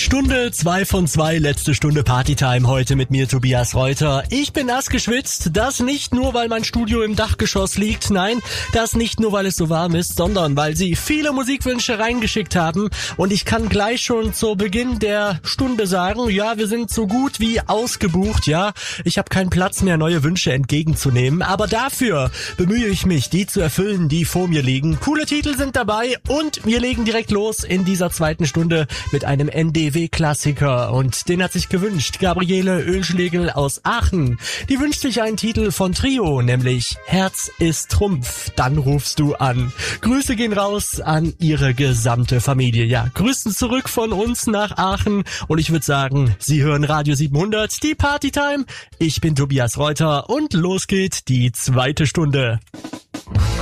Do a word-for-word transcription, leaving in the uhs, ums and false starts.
Stunde zwei von zwei, letzte Stunde Partytime heute mit mir, Tobias Reuter. Ich bin nass geschwitzt, das nicht nur, weil mein Studio im Dachgeschoss liegt, nein, das nicht nur, weil es so warm ist, sondern weil Sie viele Musikwünsche reingeschickt haben und ich kann gleich schon zu Beginn der Stunde sagen, ja, wir sind so gut wie ausgebucht, ja, ich habe keinen Platz mehr, neue Wünsche entgegenzunehmen, aber dafür bemühe ich mich, die zu erfüllen, die vor mir liegen. Coole Titel sind dabei und wir legen direkt los in dieser zweiten Stunde mit einem N D W-Klassiker und den hat sich gewünscht Gabriele Ölschlegel aus Aachen. Die wünscht sich einen Titel von Trio, nämlich Herz ist Trumpf, dann rufst du an. Grüße gehen raus an ihre gesamte Familie. Ja, Grüßen zurück von uns nach Aachen und ich würde sagen, Sie hören Radio siebenhundert, die Partytime. Ich bin Tobias Reuter und los geht die zweite Stunde.